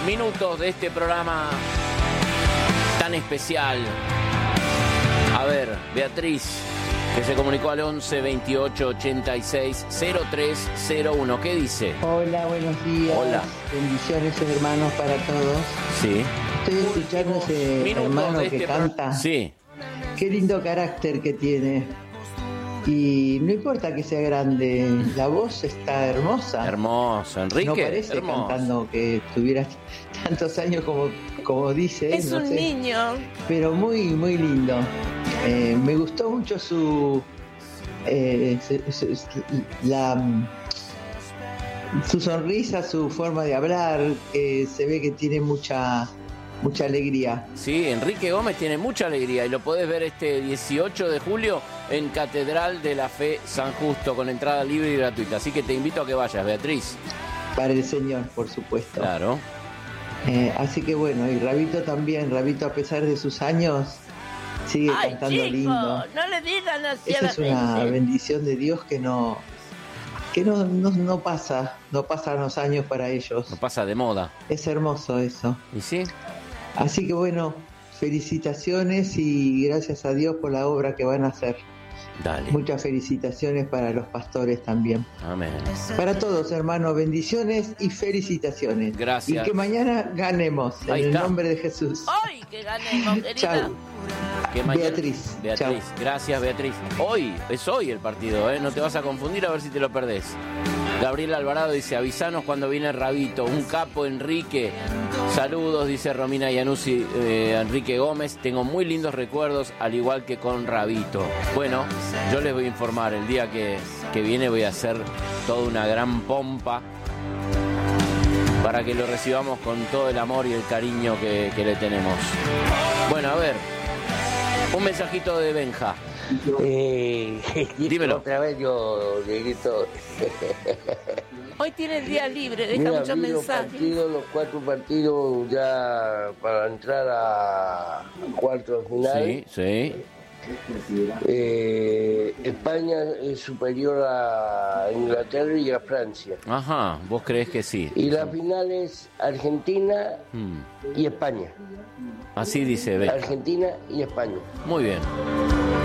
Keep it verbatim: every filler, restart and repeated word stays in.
minutos de este programa tan especial. A ver, Beatriz, que se comunicó al once veintiocho ochenta y seis cero tres cero uno. ¿Qué dice? Hola, buenos días. Hola. Bendiciones, hermanos, para todos. Sí. Estoy escuchando ese Minutos hermano de que este canta. pro- Sí. Qué lindo carácter que tiene. Y no importa que sea grande, la voz está hermosa. Hermoso, Enrique. No parece hermoso. cantando que tuviera tantos años como, como dice. Es no un sé. niño. Pero muy, muy lindo. Eh, me gustó mucho su... eh, su- su- su- la, su sonrisa, su forma de hablar, que se ve que tiene mucha, mucha alegría. Sí, Enrique Gómez tiene mucha alegría y lo podés ver este dieciocho de julio en Catedral de la Fe San Justo con entrada libre y gratuita. Así que te invito a que vayas, Beatriz. Para el Señor, por supuesto. Claro. Eh, así que bueno, y Rabito también. Rabito, a pesar de sus años, sigue Ay, cantando chico, lindo. no le digan así a Esa la es una gente. bendición de Dios que no que no, no, no pasa, no pasan los años para ellos. No pasa de moda. Es hermoso eso. ¿Y sí? Así que bueno, felicitaciones y gracias a Dios por la obra que van a hacer. Dale. Muchas felicitaciones para los pastores también. Amén. Para todos, hermanos, bendiciones y felicitaciones. Gracias. Y que mañana ganemos, Ahí en el está. nombre de Jesús. Hoy que ganemos, querida. Chao. Que mañana- Beatriz. Beatriz, Chao. gracias Beatriz. Hoy, es hoy el partido, ¿eh? No te vas a confundir a ver si te lo perdés. Gabriel Alvarado dice, avisanos cuando viene Rabito, un capo Enrique. Saludos, dice Romina Iannuzzi, eh, Enrique Gómez. Tengo muy lindos recuerdos, al igual que con Rabito. Bueno, yo les voy a informar, el día que, que viene voy a hacer toda una gran pompa para que lo recibamos con todo el amor y el cariño que, que le tenemos. Bueno, a ver, un mensajito de Benja. Eh, Dímelo. Otra vez yo, Dieguito. Hoy tiene el día libre, deja Mira, muchos vi los mensajes. partidos, los cuatro partidos ya para entrar a cuartos de final. Sí, sí. Eh, España es superior a Inglaterra y a Francia. Ajá, vos crees que sí. Y la final es Argentina Mm, y España. así dice Benja. Argentina y España. Muy bien.